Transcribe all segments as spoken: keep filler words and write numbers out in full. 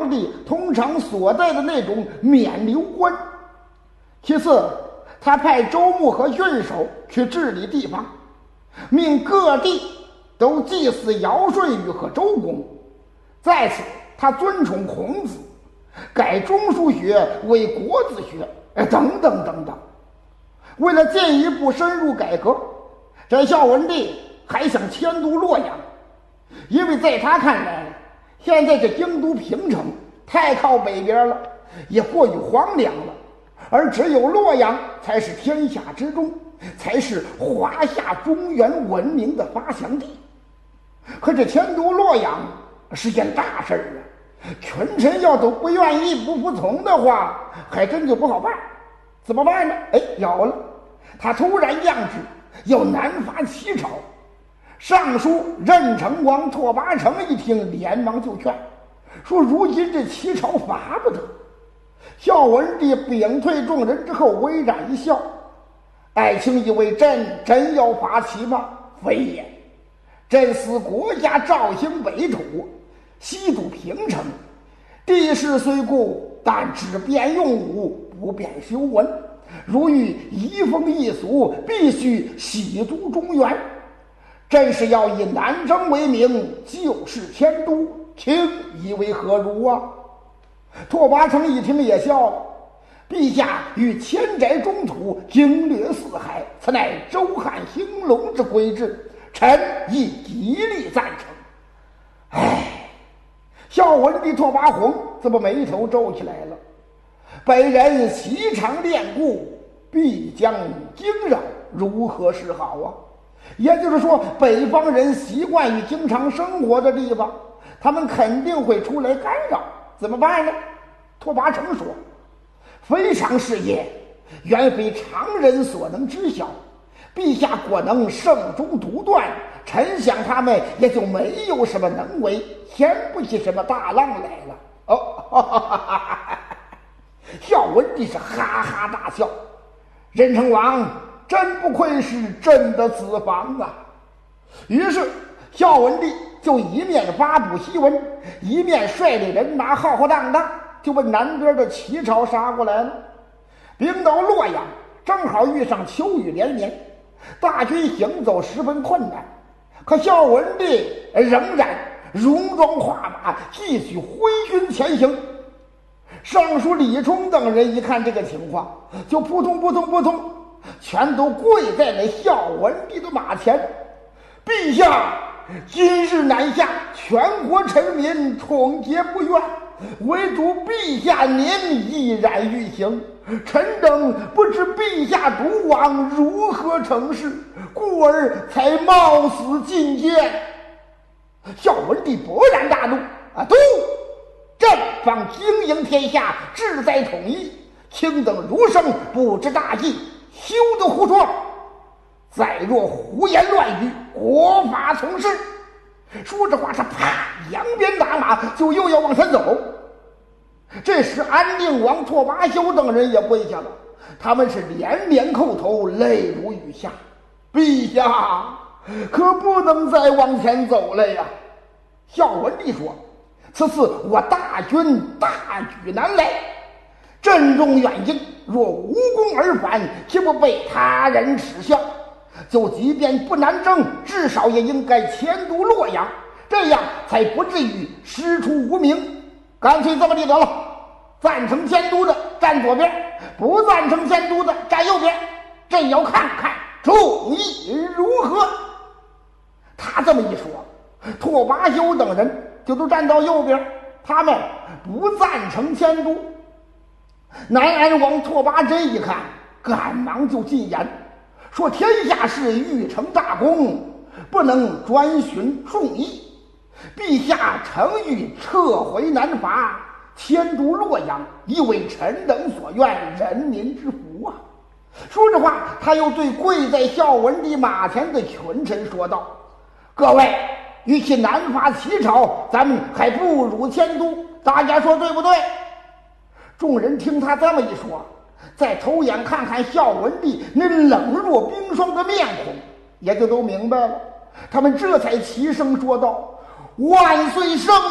皇帝通常所戴的那种冕旒冠。其次，他派州牧和郡守去治理地方，命各地都祭祀尧舜禹和周公。在此，他尊崇孔子，改中书学为国子学，等等等等。为了进一步深入改革，这孝文帝还想迁都洛阳，因为在他看来，现在这京都平城太靠北边了，也过于荒凉了，而只有洛阳才是天下之中，才是华夏中原文明的发祥地。可这迁都洛阳是件大事啊，群臣要都不愿意不服从的话，还真就不好办。怎么办呢？哎，有了，他突然降旨要南伐齐朝。尚书任城王拓跋承一听，连忙就劝说：如今这齐朝伐不得。孝文帝屏退众人之后，微然一笑：爱卿以为朕真要伐齐吗？非也，朕思国家肇兴北土，西堵平城，地势虽固，但只便用武，不便修文。如欲移风易俗，必须洗都中原。朕是要以南征为名，就事迁都，卿以为何如啊？拓跋承一听也笑了：陛下欲迁宅中土，经略四海，此乃周汉兴隆之规制，臣亦极力赞成。唉，孝文帝拓跋宏怎么眉头皱起来了？北人习常恋故，必将惊扰，如何是好啊？也就是说，北方人习惯于经常生活的地方，他们肯定会出来干扰，怎么办呢？拓跋承说：非常事业，远非常人所能知晓。陛下果能慎终独断，臣想他们也就没有什么能为，掀不起什么大浪来了。哦，哈哈哈哈哈！孝文帝是哈哈大笑：任城王真不愧是朕的子房啊！于是孝文帝就一面发布檄文，一面率领人马浩浩荡荡就奔南边的齐朝杀过来了。兵到洛阳，正好遇上秋雨连绵，大军行走十分困难。可孝文帝仍然戎装画马，继续挥军前行。尚书李冲等人一看这个情况，就扑通扑通扑通全都跪在了孝文帝的马前。陛下，今日南下，全国臣民统结不愿，唯独陛下您毅然欲行，臣等不知陛下独往如何成事，故而才冒死进谏。孝文帝勃然大怒啊！都朕方经营天下，志在统一，卿等儒生不知大义，休得胡说！再若胡言乱语，国法从事。说着话，他啪扬鞭打马，就又要往前走。这时安定王拓跋修等人也跪下了，他们是连连叩头，泪如雨下。陛下可不能再往前走了呀！孝文帝说：此次我大军大举南来，阵容远近，若无功而返，岂不被他人耻笑？就即便不南征，至少也应该迁都洛阳，这样才不至于师出无名。干脆这么地得了，赞成迁都的站左边，不赞成迁都的站右边，朕要看看众议如何。他这么一说，拓跋修等人就都站到右边，他们不赞成迁都。南安王拓跋真一看，赶忙就进言说：天下事欲成大功，不能专循众议。陛下诚欲撤回南伐，迁都洛阳，亦为臣等所愿，人民之福啊！说着话，他又对跪在孝文帝马前的群臣说道：各位，与其南伐齐朝，咱们还不如迁都，大家说对不对？众人听他这么一说，再偷眼看看孝文帝那冷若冰霜的面孔，也就都明白了。他们这才齐声说道：万岁圣明！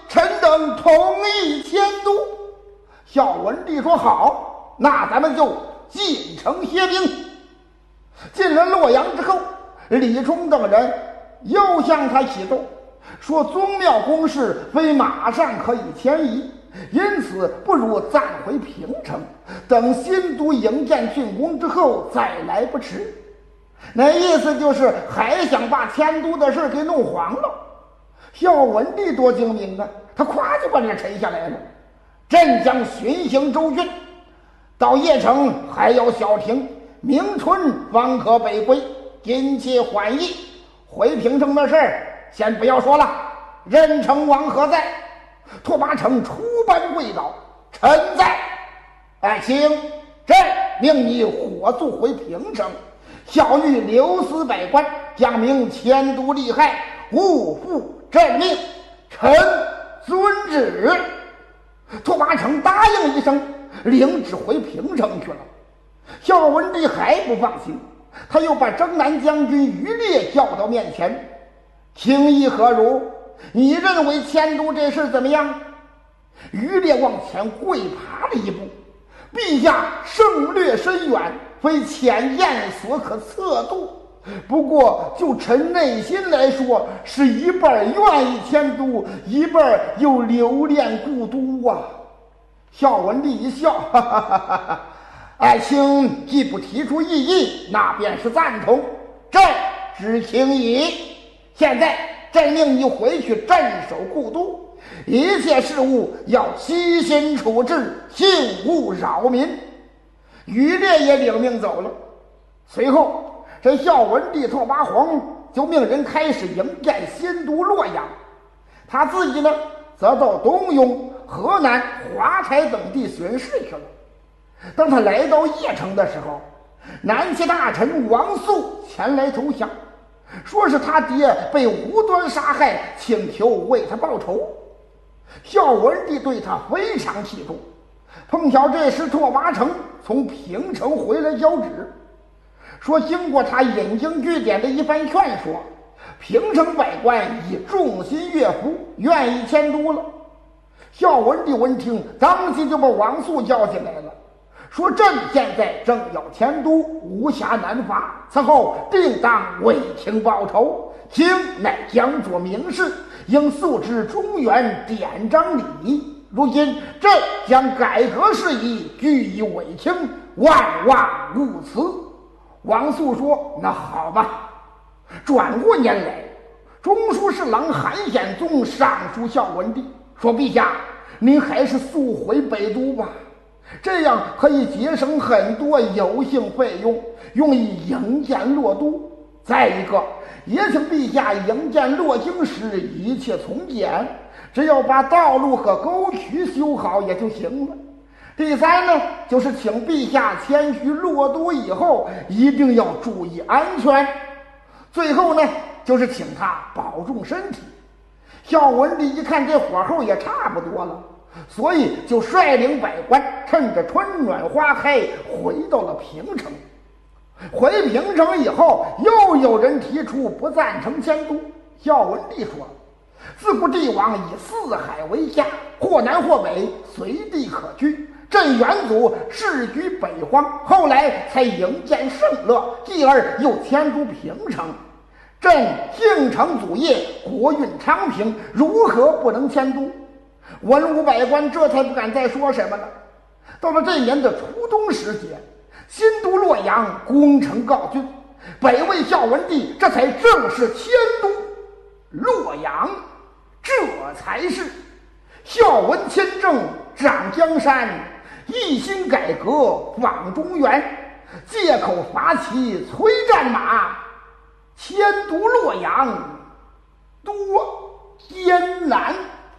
臣等同意迁都。孝文帝说好，那咱们就进城歇兵。进了洛阳之后，李冲等人又向他启奏，说宗庙宫室非马上可以迁移，因此不如暂回平城，等新都营建竣工之后再来不迟。那意思就是还想把迁都的事给弄黄了。孝文帝多精明啊，他咵就把这沉下来了。朕将巡行州郡，到邺城还要小停，明春方可北归。今且缓议，回平城的事儿先不要说了。任城王何在？拓跋成出班跪倒，臣在。爱卿，朕命你火速回平城，小谕留司百官，讲明迁都利害，勿负朕命。臣遵旨。拓跋成答应一声，领旨回平城去了。孝文帝还不放心，他又把征南将军于烈叫到面前，情意何如？你认为迁都这事怎么样？于烈往前跪爬了一步，陛下胜略深远，非浅见所可测度。不过就臣内心来说，是一半愿意迁都，一半又留恋故都啊。孝文帝一笑，哈哈哈哈哈，爱卿既不提出异议，那便是赞同，朕知情矣。现在朕命你回去镇守故都，一切事务要悉心处置，幸勿扰民。于烈也领命走了。随后这孝文帝拓跋宏就命人开始营建新都洛阳，他自己呢则到东雍、河南、华台等地巡视去了。当他来到邺城的时候，南齐大臣王肃前来投降，说是他爹被无端杀害，请求为他报仇。孝文帝对他非常器重，碰巧这时拓跋成从平城回来交旨，说经过他引经据典的一番劝说，平城百官已众心悦服，愿意迁都了。孝文帝闻听，当即就把王肃叫进来了，说朕现在正要迁都，无暇南伐，此后定当为卿报仇。卿乃将作明士，应素知中原典章礼仪。如今朕将改革事宜据以委卿，万万勿辞。王肃说：“那好吧。”转过年来，中书侍郎韩显宗上书孝文帝，说：“陛下，您还是速回北都吧，这样可以节省很多有性费用，用以营建洛都。再一个，也请陛下营建洛京时一切从简，只要把道路和沟渠修好也就行了。第三呢，就是请陛下迁居洛都以后，一定要注意安全。最后呢，就是请他保重身体。”孝文帝一看这火候也差不多了，所以就率领百官趁着春暖花开回到了平城。回平城以后，又有人提出不赞成迁都。孝文帝说：“自古帝王以四海为家，或南或北，随地可居。朕元祖世居北荒，后来才营建盛乐，继而又迁都平城。朕敬承祖业，国运昌平，如何不能迁都？”文武百官这才不敢再说什么了。到了这年的初冬时节，新都洛阳攻城告竣，北魏孝文帝这才正式迁都洛阳。这才是孝文迁政掌江山，一心改革访中原，借口伐齐催战马，迁都洛阳多艰难。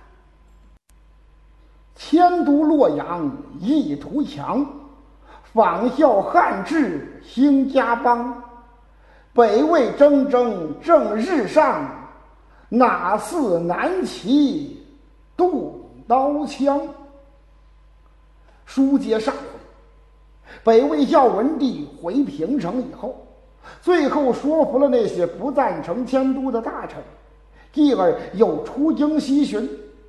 迁都洛阳意图强，仿效汉制兴家邦。北魏铮铮正日上，哪似南齐动刀枪。书接上回，北魏孝文帝回平城以后，最后说服了那些不赞成迁都的大臣，继而又出京西巡，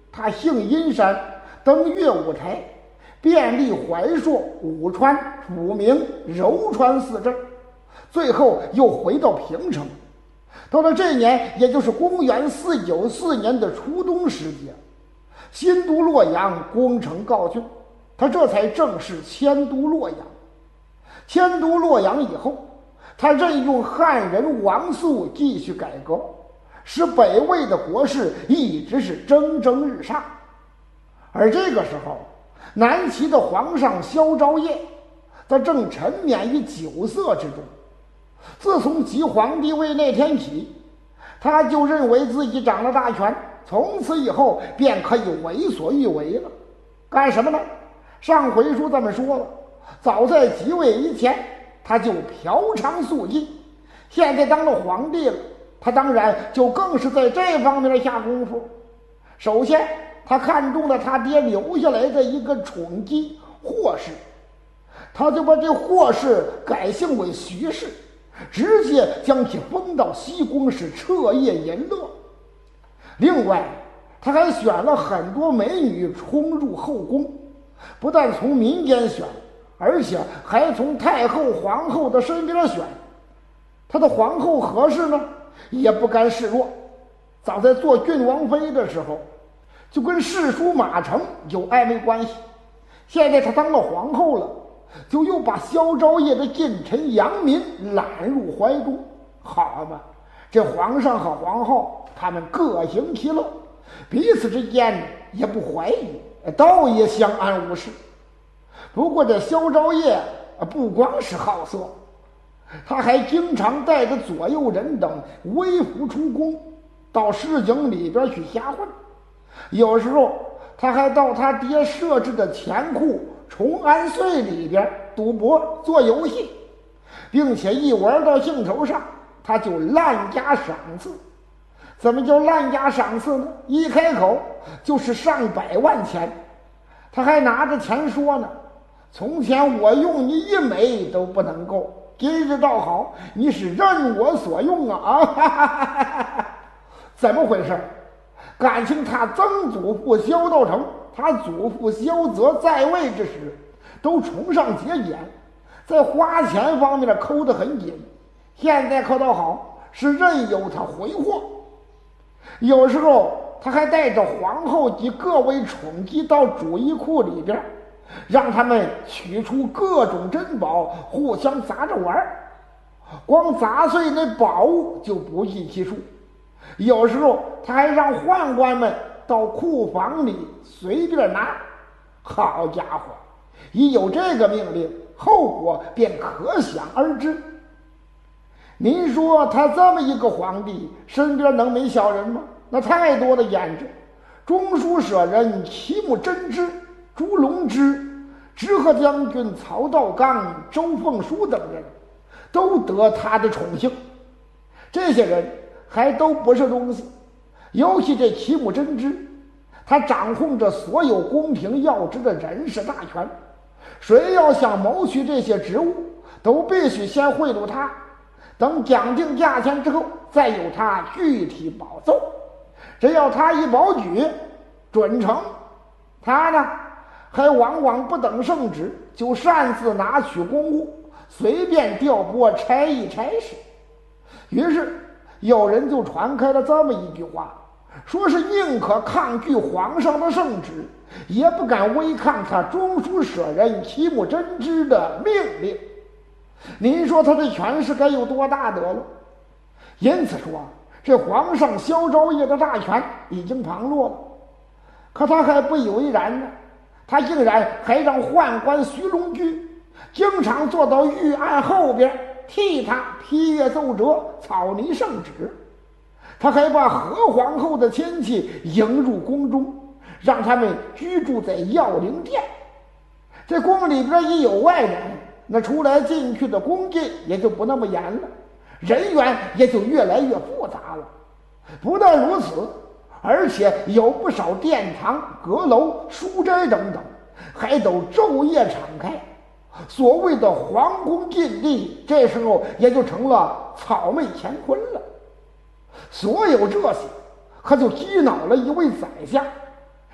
他幸阴山，登岳五台，遍历怀朔、武川、武明、柔川四镇，最后又回到平城。到了这年，也就是公元四九四年的初冬时节，新都洛阳攻城告竣，他这才正式迁都洛阳。迁都洛阳以后，他任用汉人王肃继续改革，使北魏的国势一直是蒸蒸日上。而这个时候，南齐的皇上萧昭业，他正沉湎于酒色之中。自从即皇帝位那天起，他就认为自己掌了大权，从此以后便可以为所欲为了。干什么呢？上回书咱们说了，早在即位以前，他就嫖娼宿妓，现在当了皇帝了，他当然就更是在这方面下功夫。首先，他看中了他爹留下来的一个宠姬霍氏，他就把这霍氏改姓为徐氏，直接将其封到西宫，是彻夜淫乐。另外，他还选了很多美女冲入后宫，不但从民间选，而且还从太后、皇后的身边选。他的皇后何氏呢，也不甘示弱，早在做郡王妃的时候，就跟世叔马成有暧昧关系。现在他当了皇后了，就又把萧昭业的近臣杨民揽入怀中。好嘛，这皇上和皇后他们各行其乐，彼此之间也不怀疑，倒也相安无事。不过这萧昭业不光是好色，他还经常带着左右人等微服出宫，到市井里边去瞎混。有时候他还到他爹设置的钱库崇安岁里边赌博做游戏，并且一玩到兴头上，他就滥加赏赐。怎么叫滥加赏赐呢？一开口就是上百万钱。他还拿着钱说呢，从前我用你一枚都不能够，今日倒好，你是任我所用啊！啊哈哈哈哈，怎么回事？感情他曾祖父萧道成，他祖父萧泽在位之时，都崇尚节俭，在花钱方面抠得很紧。现在可倒好，是任由他挥霍。有时候他还带着皇后及各位宠姬到主衣库里边，让他们取出各种珍宝，互相砸着玩，光砸碎那宝物就不计其数。有时候他还让宦官们到库房里随便拿。好家伙，一有这个命令，后果便可想而知。您说他这么一个皇帝，身边能没小人吗？那太多的胭脂。中书舍人齐木真之、朱龙之、直河将军曹道刚、周凤书等人都得他的宠幸。这些人还都不是东西，尤其这齐木真之，他掌控着所有宫廷要职的人事大权，谁要想谋取这些职务，都必须先贿赂他，等讲定价钱之后，再由他具体保奏。只要他一保举，准成。他呢，还往往不等圣旨，就擅自拿取公务，随便调拨差役差事。于是有人就传开了这么一句话，说是宁可抗拒皇上的圣旨，也不敢违抗他中书舍人齐木真之的命令。您说他的权势该有多大得了？因此说，这皇上萧昭业的大权已经旁落了。可他还不以为然呢，他竟然还让宦官徐龙驹经常坐到御案后边，替他批阅奏折，草拟圣旨。他还把何皇后的亲戚迎入宫中，让他们居住在耀灵殿。这宫里边一有外人，那出来进去的宫禁也就不那么严了，人员也就越来越复杂了。不但如此，而且有不少殿堂、阁楼、书斋等等，还都昼夜敞开。所谓的皇宫禁地，这时候也就成了草昧乾坤了。所有这些可就激恼了一位宰相，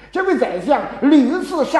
这位宰相屡次杀